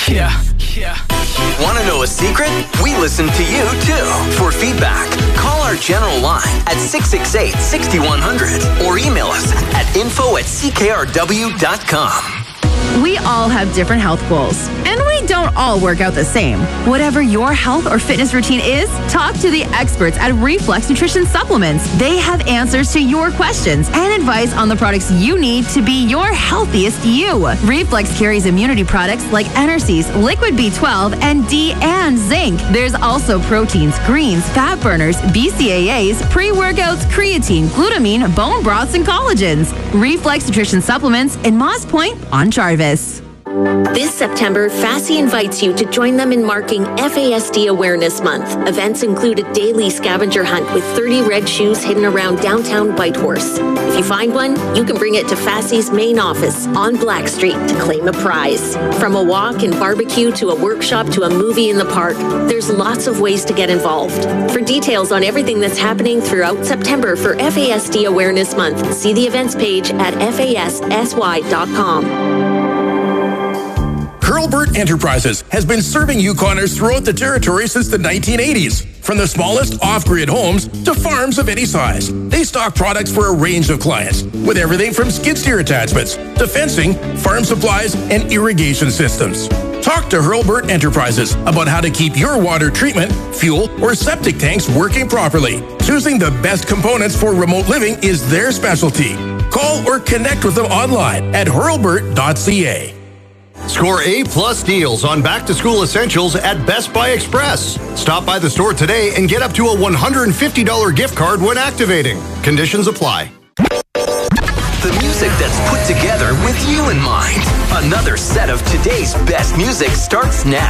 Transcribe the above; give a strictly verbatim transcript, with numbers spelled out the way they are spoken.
Yeah, yeah. Want to know a secret? We listen to you too. For feedback, call our general line at six six eight, six one zero zero or email us at info at c k r w dot com. We all have different health goals, and we don't all work out the same. Whatever your health or fitness routine is, talk to the experts at Reflex Nutrition Supplements. They have answers to your questions and advice on the products you need to be your healthiest you. Reflex carries immunity products like Enerces, Liquid B twelve, and D and zinc. There's also proteins, greens, fat burners, B C A As, pre-workouts, creatine, glutamine, bone broths, and collagens. Reflex Nutrition Supplements in Moss Point on Jarvis. This September, F A S I invites you to join them in marking F A S D Awareness Month. Events include a daily scavenger hunt with thirty red shoes hidden around downtown Whitehorse. If you find one, you can bring it to F A S I's main office on Black Street to claim a prize. From a walk and barbecue to a workshop to a movie in the park, there's lots of ways to get involved. For details on everything that's happening throughout September for F A S D Awareness Month, see the events page at f a s s y dot com. Hurlburt Enterprises has been serving Yukoners throughout the territory since the nineteen eighties. From the smallest off-grid homes to farms of any size, they stock products for a range of clients, with everything from skid steer attachments to fencing, farm supplies, and irrigation systems. Talk to Hurlburt Enterprises about how to keep your water treatment, fuel, or septic tanks working properly. Choosing the best components for remote living is their specialty. Call or connect with them online at hurlburt dot c a. Score A-plus deals on back-to-school essentials at Best Buy Express. Stop by the store today and get up to a one hundred fifty dollars gift card when activating. Conditions apply. The music that's put together with you in mind. Another set of today's best music starts now.